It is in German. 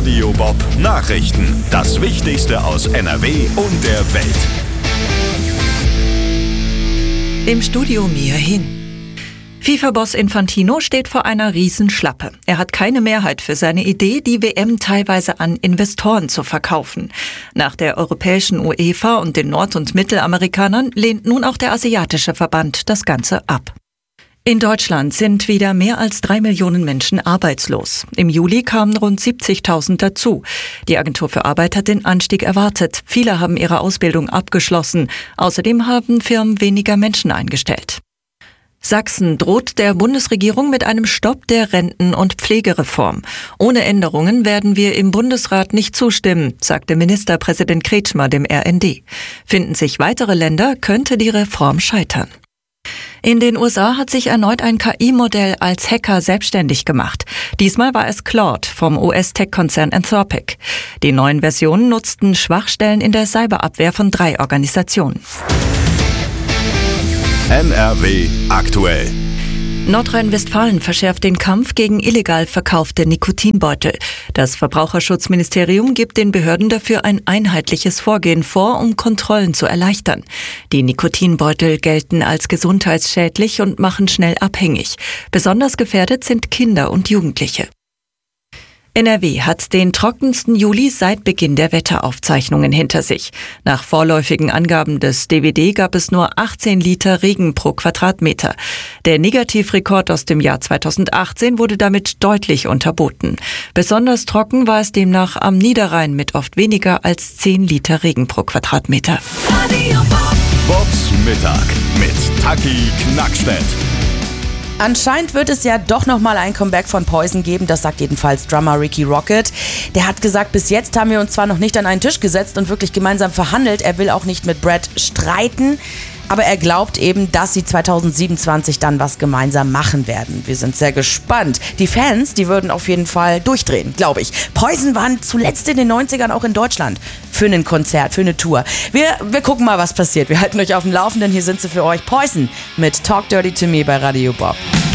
Radio Bob Nachrichten. Das Wichtigste aus NRW und der Welt. Im Studio Mia Hin. FIFA-Boss Infantino steht vor einer Riesenschlappe. Er hat keine Mehrheit für seine Idee, die WM teilweise an Investoren zu verkaufen. Nach der europäischen UEFA und den Nord- und Mittelamerikanern lehnt nun auch der asiatische Verband das Ganze ab. In Deutschland sind wieder mehr als 3 Millionen Menschen arbeitslos. Im Juli kamen rund 70.000 dazu. Die Agentur für Arbeit hat den Anstieg erwartet. Viele haben ihre Ausbildung abgeschlossen. Außerdem haben Firmen weniger Menschen eingestellt. Sachsen droht der Bundesregierung mit einem Stopp der Renten- und Pflegereform. Ohne Änderungen werden wir im Bundesrat nicht zustimmen, sagte Ministerpräsident Kretschmer dem RND. Finden sich weitere Länder, könnte die Reform scheitern. In den USA hat sich erneut ein KI-Modell als Hacker selbstständig gemacht. Diesmal war es Claude vom US-Tech-Konzern Anthropic. Die neuen Versionen nutzten Schwachstellen in der Cyberabwehr von 3 Organisationen. NRW aktuell. Nordrhein-Westfalen verschärft den Kampf gegen illegal verkaufte Nikotinbeutel. Das Verbraucherschutzministerium gibt den Behörden dafür ein einheitliches Vorgehen vor, um Kontrollen zu erleichtern. Die Nikotinbeutel gelten als gesundheitsschädlich und machen schnell abhängig. Besonders gefährdet sind Kinder und Jugendliche. NRW hat den trockensten Juli seit Beginn der Wetteraufzeichnungen hinter sich. Nach vorläufigen Angaben des DWD gab es nur 18 Liter Regen pro Quadratmeter. Der Negativrekord aus dem Jahr 2018 wurde damit deutlich unterboten. Besonders trocken war es demnach am Niederrhein mit oft weniger als 10 Liter Regen pro Quadratmeter. Bobs Mittag mit Taki Knackstedt. Anscheinend wird es ja doch nochmal ein Comeback von Poison geben, das sagt jedenfalls Drummer Ricky Rocket. Der hat gesagt, bis jetzt haben wir uns zwar noch nicht an einen Tisch gesetzt und wirklich gemeinsam verhandelt, er will auch nicht mit Brad streiten, aber er glaubt eben, dass sie 2027 dann was gemeinsam machen werden. Wir sind sehr gespannt. Die Fans, die würden auf jeden Fall durchdrehen, glaube ich. Poison waren zuletzt in den 90ern auch in Deutschland für ein Konzert, für eine Tour. Wir gucken mal, was passiert. Wir halten euch auf dem Laufenden. Hier sind sie für euch. Poison mit Talk Dirty to Me bei Radio Bob.